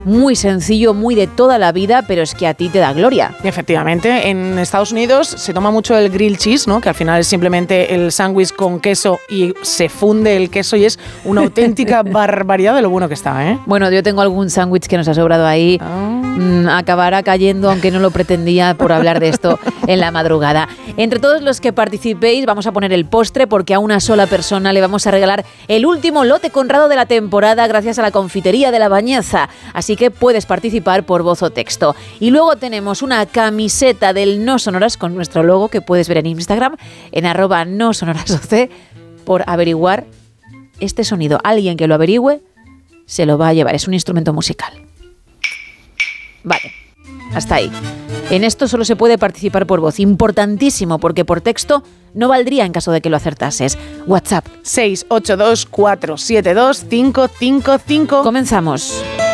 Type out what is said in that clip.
muy sencillo, muy de toda la vida, pero es que a ti te da gloria. Efectivamente, en Estados Unidos se toma mucho el grilled cheese, ¿no? Que al final es simplemente el sándwich con queso y se funde el queso y es una auténtica barbaridad de lo bueno que está, ¿eh? Bueno, yo tengo algún sándwich que nos ha sobrado ahí. Acabará cayendo, aunque no lo pretendía, por hablar de esto en la madrugada. Entre todos los que participéis vamos a poner el postre, porque a una sola persona le vamos a regalar el último lote Conrado de la temporada gracias a la confitería de La Bañeza. Así que puedes participar por voz o texto. Y luego tenemos una camiseta del No Sonoras con nuestro logo que puedes ver en Instagram en @nosonorasoc por averiguar este sonido. Alguien que lo averigüe se lo va a llevar. Es un instrumento musical. Vale, hasta ahí. En esto solo se puede participar por voz. Importantísimo, porque por texto no valdría en caso de que lo acertases. WhatsApp 682 472 555. Comenzamos.